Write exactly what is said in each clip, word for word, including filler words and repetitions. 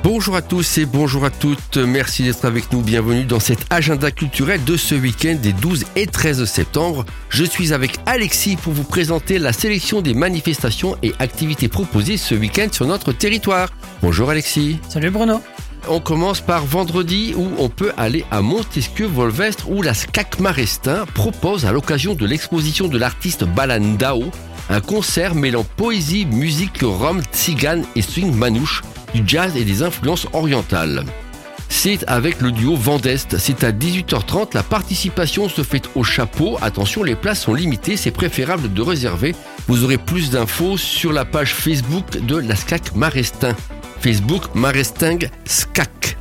Bonjour à tous et bonjour à toutes, merci d'être avec nous, bienvenue dans cet agenda culturel de ce week-end des douze et treize septembre. Je suis avec Alexis pour vous présenter la sélection des manifestations et activités proposées ce week-end sur notre territoire. Bonjour Alexis. Salut Bruno. On commence par vendredi où on peut aller à Montesquieu-Volvestre où la S C A C Marestin propose à l'occasion de l'exposition de l'artiste Balan Dao un concert mêlant poésie, musique rom, tzigane et swing manouche, du jazz et des influences orientales. C'est avec le duo Vendeste, c'est à dix-huit heures trente, la participation se fait au chapeau. Attention, les places sont limitées, c'est préférable de réserver. Vous aurez plus d'infos sur la page Facebook de la S C A C Marestin. Facebook Maresting S C A C.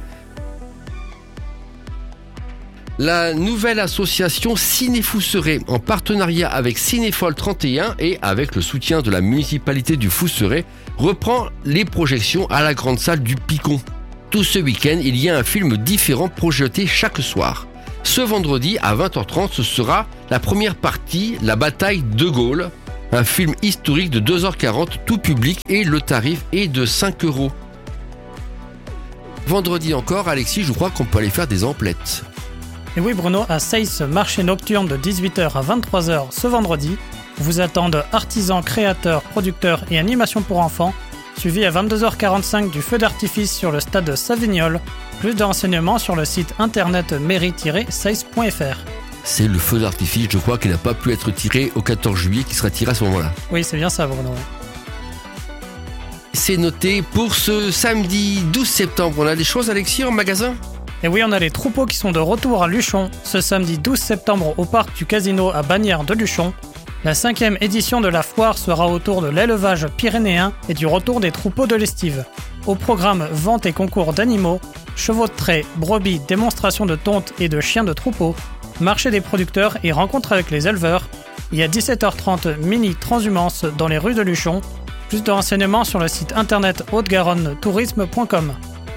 La nouvelle association Ciné-Fousseret, en partenariat avec Cinéfolle trente et un et avec le soutien de la municipalité du Fousseret, reprend les projections à la grande salle du Picon. Tout ce week-end, il y a un film différent projeté chaque soir. Ce vendredi, à vingt heures trente, ce sera la première partie, La bataille de Gaulle, un film historique de deux heures quarante, tout public, et le tarif est de cinq euros. Vendredi encore, Alexis, je crois qu'on peut aller faire des emplettes. Et oui Bruno, à Seyss, marché nocturne de dix-huit heures à vingt-trois heures ce vendredi, vous attendent artisans, créateurs, producteurs et animations pour enfants, suivi à vingt-deux heures quarante-cinq du feu d'artifice sur le stade Savignol. Plus de renseignements sur le site internet mairie tiret seyss point f r. C'est le feu d'artifice, je crois, qui n'a pas pu être tiré au quatorze juillet, qui sera tiré à ce moment-là. Oui, c'est bien ça Bruno. C'est noté pour ce samedi douze septembre. On a des choses, Alexis, en magasin ? Et oui, on a les troupeaux qui sont de retour à Luchon, ce samedi douze septembre au parc du Casino à Bagnères de Luchon. La cinquième édition de la foire sera autour de l'élevage pyrénéen et du retour des troupeaux de l'estive. Au programme vente et concours d'animaux, chevaux de trait, brebis, démonstration de tonte et de chiens de troupeau, marché des producteurs et rencontre avec les éleveurs. Et à dix-sept heures trente, mini transhumance dans les rues de Luchon. Plus de renseignements sur le site internet haute-garonne tourisme point com.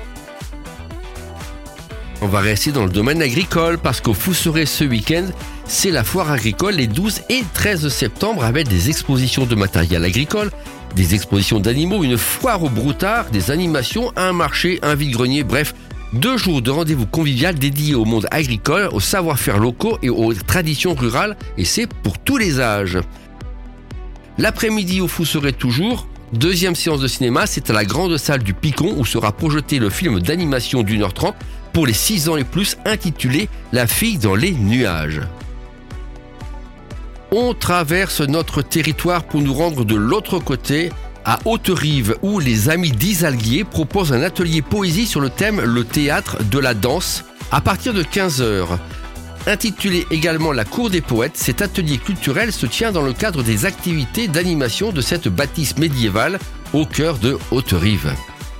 On va rester dans le domaine agricole parce qu'au Fousseret ce week-end, c'est la foire agricole les douze et treize septembre avec des expositions de matériel agricole, des expositions d'animaux, une foire au broutard, des animations, un marché, un vide-grenier, bref, deux jours de rendez-vous convivial dédiés au monde agricole, aux savoir-faire locaux et aux traditions rurales, et c'est pour tous les âges. L'après-midi au Fousseret toujours, deuxième séance de cinéma, c'est à la grande salle du Picon où sera projeté le film d'animation d'une heure trente pour les six ans et plus intitulé « La fille dans les nuages ». On traverse notre territoire pour nous rendre de l'autre côté, à Haute-Rive, où les amis d'Isalguier proposent un atelier poésie sur le thème « Le théâtre de la danse » à partir de quinze heures. Intitulé également La Cour des Poètes, cet atelier culturel se tient dans le cadre des activités d'animation de cette bâtisse médiévale au cœur de Haute-Rive.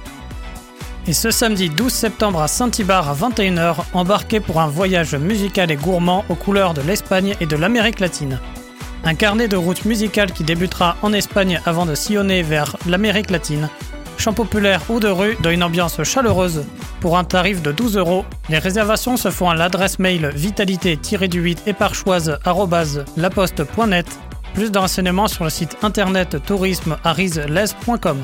Et ce samedi douze septembre à Saint-Ibard à vingt et une heures, embarquez pour un voyage musical et gourmand aux couleurs de l'Espagne et de l'Amérique latine. Un carnet de route musicale qui débutera en Espagne avant de sillonner vers l'Amérique latine. Chant populaire ou de rue dans une ambiance chaleureuse pour un tarif de douze euros. Les réservations se font à l'adresse mail vitalité huit éparchoise arobase laposte point net. Plus de renseignements sur le site internet tourisme arise lez point com.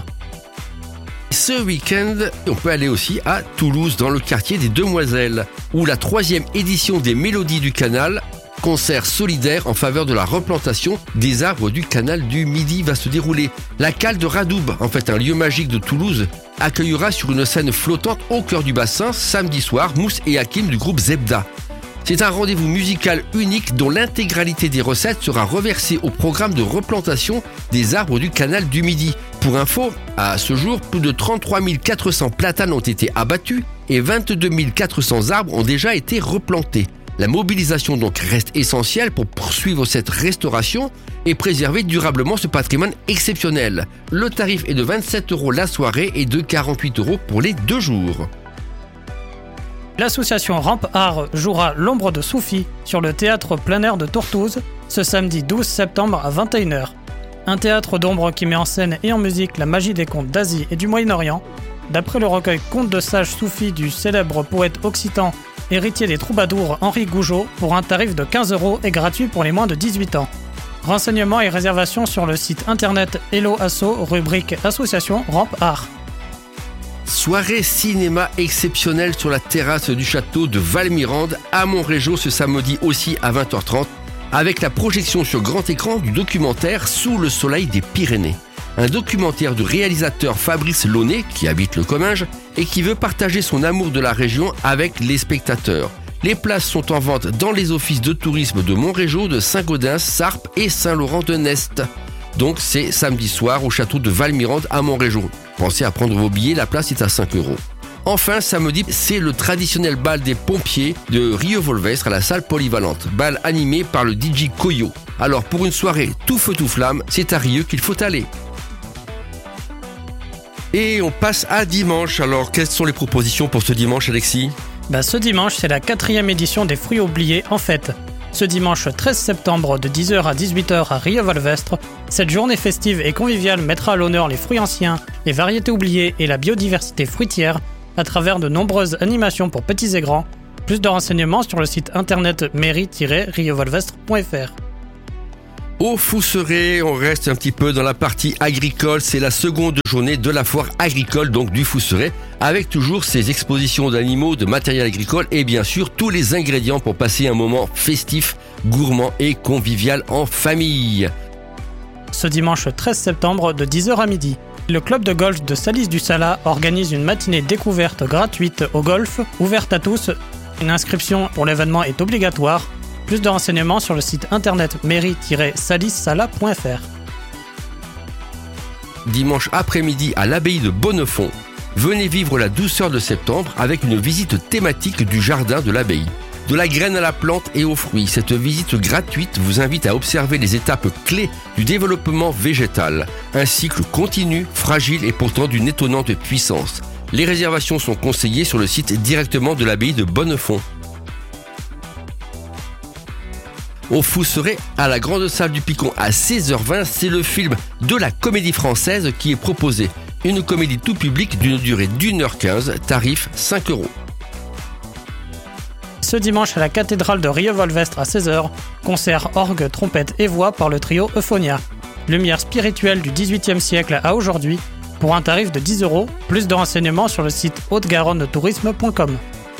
Ce week-end, on peut aller aussi à Toulouse, dans le quartier des Demoiselles, où la troisième édition des Mélodies du Canal, concert solidaire en faveur de la replantation des arbres du canal du Midi, va se dérouler. La cale de Radoub, en fait un lieu magique de Toulouse, accueillera sur une scène flottante au cœur du bassin, samedi soir, Mousse et Hakim du groupe Zebda. C'est un rendez-vous musical unique dont l'intégralité des recettes sera reversée au programme de replantation des arbres du canal du Midi. Pour info, à ce jour, plus de trente-trois mille quatre cents platanes ont été abattus et vingt-deux mille quatre cents arbres ont déjà été replantés. La mobilisation donc reste essentielle pour poursuivre cette restauration et préserver durablement ce patrimoine exceptionnel. Le tarif est de vingt-sept euros la soirée et de quarante-huit euros pour les deux jours. L'association Ramp Art jouera L'ombre de Soufi sur le théâtre plein air de Tourtouze ce samedi douze septembre à vingt et une heures. Un théâtre d'ombre qui met en scène et en musique la magie des contes d'Asie et du Moyen-Orient. D'après le recueil Contes de sages soufis du célèbre poète occitan, héritier des troubadours Henri Gougeot, pour un tarif de quinze euros et gratuit pour les moins de dix-huit ans. Renseignements et réservations sur le site internet Hello Asso, rubrique Association Ramp Art. Soirée cinéma exceptionnelle sur la terrasse du château de Valmirande à Montrégeau ce samedi aussi à vingt heures trente avec la projection sur grand écran du documentaire Sous le soleil des Pyrénées. Un documentaire du réalisateur Fabrice Launay qui habite le Comminges et qui veut partager son amour de la région avec les spectateurs. Les places sont en vente dans les offices de tourisme de Montrégeau, de Saint-Gaudens, Sarp et Saint-Laurent-de-Nest. Donc c'est samedi soir au château de Valmirande à Montrégeau. Pensez à prendre vos billets, la place est à cinq euros. Enfin, samedi, c'est le traditionnel bal des pompiers de Rieux-Volvestre à la salle polyvalente. Bal animé par le D J Koyo. Alors pour une soirée tout feu tout flamme, c'est à Rieux qu'il faut aller. Et on passe à dimanche. Alors quelles sont les propositions pour ce dimanche, Alexis ? Bah, ce dimanche, c'est la quatrième édition des Fruits oubliés en fête. Ce dimanche treize septembre de dix heures à dix-huit heures à Rieux-Volvestre, cette journée festive et conviviale mettra à l'honneur les fruits anciens, les variétés oubliées et la biodiversité fruitière à travers de nombreuses animations pour petits et grands. Plus de renseignements sur le site internet mairie tiret rieux volvestre point f r. Au Fousseret, on reste un petit peu dans la partie agricole. C'est la seconde journée de la foire agricole, donc du Fousseret, avec toujours ses expositions d'animaux, de matériel agricole et bien sûr tous les ingrédients pour passer un moment festif, gourmand et convivial en famille. Ce dimanche treize septembre de dix heures à midi, le club de golf de Salis-du-Salat organise une matinée découverte gratuite au golf, ouverte à tous. Une inscription pour l'événement est obligatoire. Plus de renseignements sur le site internet mairie tiret salis salat point f r. Dimanche après-midi à l'abbaye de Bonnefond, venez vivre la douceur de septembre avec une visite thématique du jardin de l'abbaye. De la graine à la plante et aux fruits, cette visite gratuite vous invite à observer les étapes clés du développement végétal. Un cycle continu, fragile et pourtant d'une étonnante puissance. Les réservations sont conseillées sur le site directement de l'abbaye de Bonnefond. Au Fousseret, à la grande salle du Picon à seize heures vingt, c'est le film de la Comédie Française qui est proposé. Une comédie tout public d'une durée d'une heure quinze, tarif cinq euros. Ce dimanche à la cathédrale de Rieux-Volvestre à seize heures, concert orgue, trompette et voix par le trio Euphonia. Lumière spirituelle du dix-huitième siècle à aujourd'hui, pour un tarif de dix euros. Plus de renseignements sur le site haute garonne tourisme point com.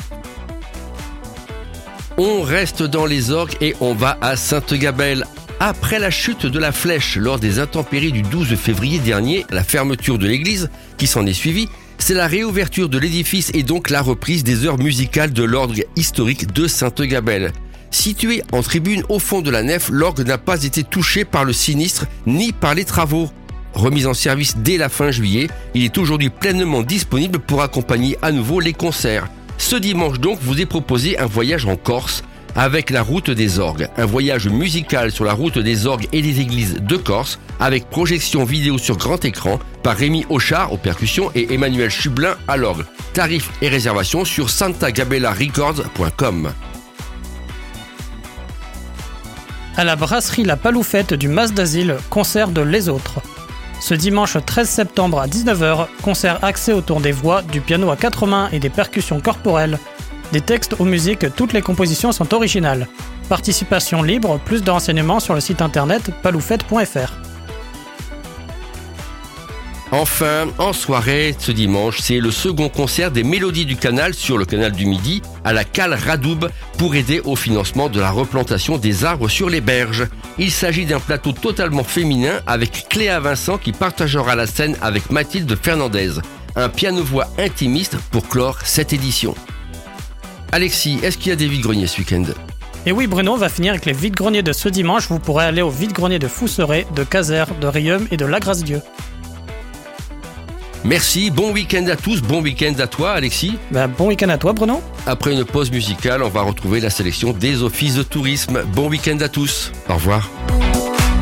On reste dans les orgues et on va à Sainte-Gabelle. Après la chute de la flèche lors des intempéries du douze février dernier, la fermeture de l'église qui s'en est suivie, c'est la réouverture de l'édifice et donc la reprise des heures musicales de l'orgue historique de Sainte-Gabelle. Situé en tribune au fond de la nef, l'orgue n'a pas été touché par le sinistre ni par les travaux. Remis en service dès la fin juillet, il est aujourd'hui pleinement disponible pour accompagner à nouveau les concerts. Ce dimanche donc, vous est proposé un voyage en Corse avec la route des orgues. Un voyage musical sur la route des orgues et des églises de Corse avec projection vidéo sur grand écran par Rémi Auchard aux percussions et Emmanuel Chublin à l'orgue. Tarifs et réservations sur santa gabella records point com. À la brasserie La Paloufette du Mas d'Asile, concert de Les Autres. Ce dimanche treize septembre à dix-neuf heures, concert axé autour des voix, du piano à quatre mains et des percussions corporelles. Des textes aux musiques, toutes les compositions sont originales. Participation libre, plus de renseignements sur le site internet paloufette point f r. Enfin, en soirée, ce dimanche, c'est le second concert des Mélodies du Canal sur le canal du Midi à la cale Radoub pour aider au financement de la replantation des arbres sur les berges. Il s'agit d'un plateau totalement féminin avec Cléa Vincent qui partagera la scène avec Mathilde Fernandez. Un piano-voix intimiste pour clore cette édition. Alexis, est-ce qu'il y a des vide-greniers ce week-end ? Et oui, Bruno, on va finir avec les vide-greniers de ce dimanche. Vous pourrez aller au vide-grenier de Fousseret, de Caser, de Rieux et de La Grace-Dieu. Merci, bon week-end à tous, bon week-end à toi Alexis. Bah, bon week-end à toi Bruno. Après une pause musicale, on va retrouver la sélection des offices de tourisme. Bon week-end à tous, au revoir.